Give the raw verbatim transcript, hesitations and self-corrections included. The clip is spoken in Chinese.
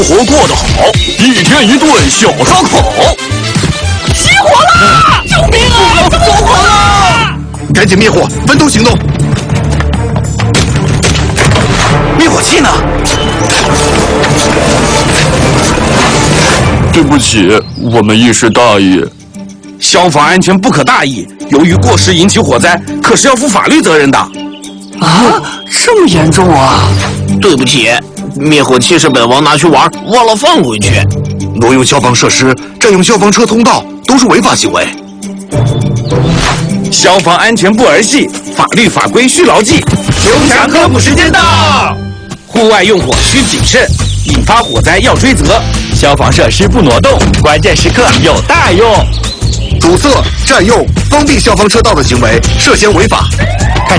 活过得好，一天一顿小烧烤。 起火了！救命啊！着火了！ 赶紧灭火，分头行动。灭火器呢？ 对不起，我们一时大意。 消防安全不可大意，由于过失引起火灾，可是要负法律责任的。 啊，这么严重啊！ 对不起，灭火器是本王拿去玩，忘了放回去。 挪用消防设施、占用消防车通道都是违法行为。 消防安全不儿戏，法律法规需牢记。刘强科普时间到，户外用火需谨慎，引发火灾要追责。 消防设施不挪动，关键时刻有大用。 堵塞、占用、封闭消防车道的行为涉嫌违法。